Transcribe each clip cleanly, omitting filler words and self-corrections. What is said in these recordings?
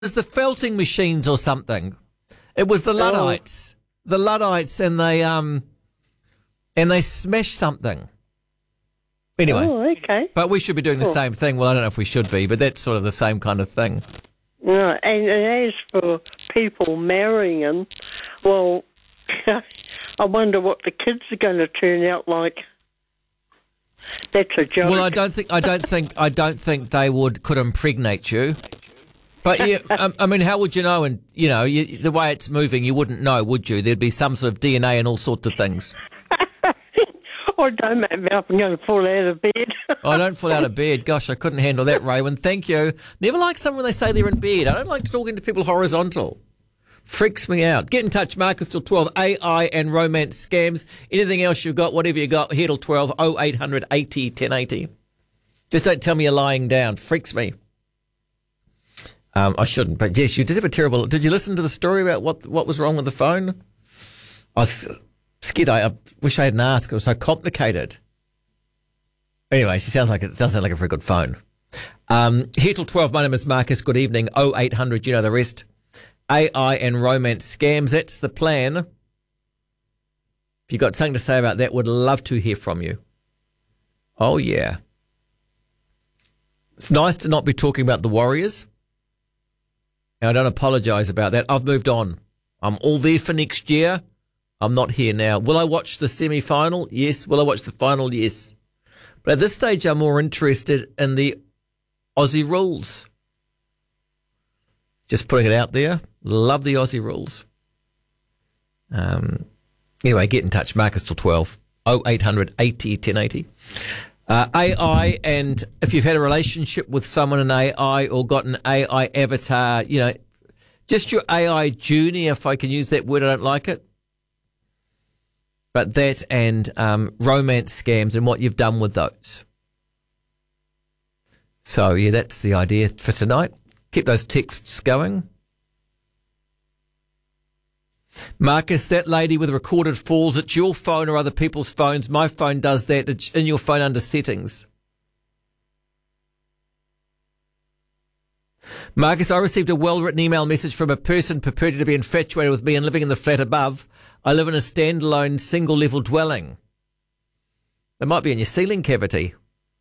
was the felting machines or something. It was the Luddites. The Luddites, and they smashed something. Anyway. Oh, okay. But we should be doing the same thing. Well, I don't know if we should be, but that's sort of the same kind of thing. No, and as for people marrying, well, I wonder what the kids are going to turn out like. That's a joke. Well, I don't think they could impregnate you. But yeah, I mean, how would you know? And the way it's moving, you wouldn't know, would you? There'd be some sort of DNA and all sorts of things. Oh, don't make me up. I'm going to fall out of bed. I don't fall out of bed. Gosh, I couldn't handle that, Raywin. Thank you. Never like someone when they say they're in bed. I don't like talking to people horizontal. Freaks me out. Get in touch, Marcus, till 12. AI and romance scams. Anything else you've got, whatever you got, here till 12. 0800 80 1080. Just don't tell me you're lying down. Freaks me. I shouldn't, but yes, you did have a terrible... Did you listen to the story about what was wrong with the phone? I was scared. I wish I hadn't asked. It was so complicated. Anyway, it doesn't sound like a very good phone. Here till 12. My name is Marcus. Good evening. 0800, you know the rest. AI and romance scams. That's the plan. If you've got something to say about that, would love to hear from you. Oh, yeah. It's nice to not be talking about the Warriors. And I don't apologise about that. I've moved on. I'm all there for next year. I'm not here now. Will I watch the semi-final? Yes. Will I watch the final? Yes. But at this stage, I'm more interested in the Aussie rules. Just putting it out there. Love the Aussie rules. Anyway, get in touch. Marcus till 12. 0800 80 1080. AI, and if you've had a relationship with someone in AI or got an AI avatar, just your AI junior, if I can use that word, I don't like it. But that and romance scams and what you've done with those. So, yeah, that's the idea for tonight. Keep those texts going. Marcus, that lady with recorded falls, it's your phone or other people's phones. My phone does that. It's in your phone under settings. Marcus, I received a well-written email message from a person purported to be infatuated with me and living in the flat above. I live in a standalone single-level dwelling. It might be in your ceiling cavity.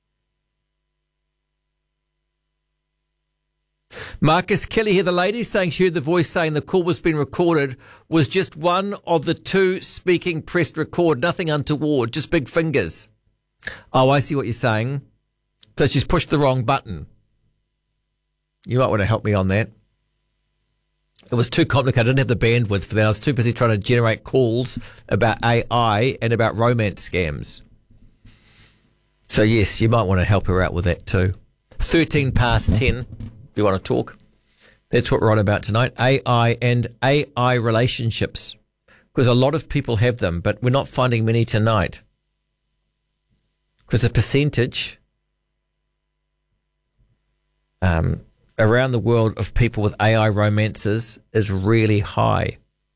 Marcus, Kelly here, the lady saying she heard the voice saying the call was being recorded was just one of the two speaking pressed record, nothing untoward, just big fingers. Oh, I see what you're saying. So she's pushed the wrong button. You might want to help me on that. It was too complicated. I didn't have the bandwidth for that. I was too busy trying to generate calls about AI and about romance scams. So, yes, you might want to help her out with that too. 13 past 10, if you want to talk. That's what we're on about tonight, AI and AI relationships. Because a lot of people have them, but we're not finding many tonight. Because the percentage around the world of people with AI romances is really high.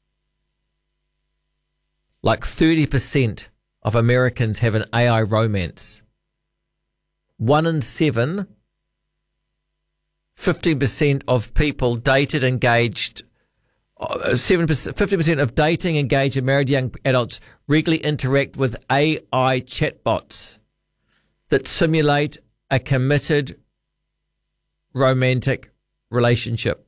Like 30% of Americans have an AI romance. 1 in 7, 15% of people dated, engaged, 50% of dating, engaged and married young adults regularly interact with AI chatbots that simulate a committed romantic relationship.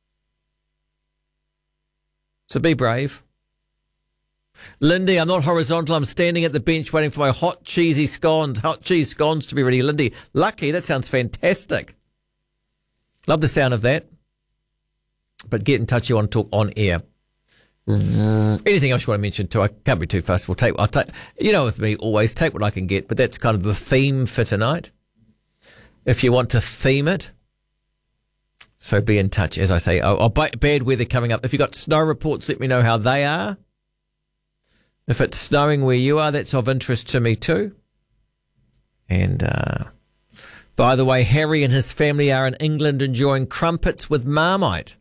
So be brave. Lindy, I'm not horizontal. I'm standing at the bench waiting for my hot cheese scones to be ready. Lindy, lucky. That sounds fantastic. Love the sound of that. But get in touch. You want to talk on air. Anything else you want to mention too? I can't be too fussed. I'll take. You know, with me, always take what I can get. But that's kind of the theme for tonight. If you want to theme it, so be in touch. As I say, bad weather coming up. If you've got snow reports, let me know how they are. If it's snowing where you are, that's of interest to me too. And by the way, Harry and his family are in England enjoying crumpets with Marmite.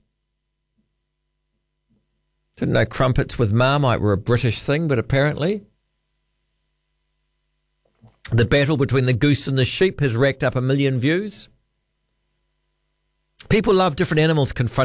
Didn't know crumpets with Marmite were a British thing, but apparently. The battle between the goose and the sheep has racked up 1 million views. People love different animals confronting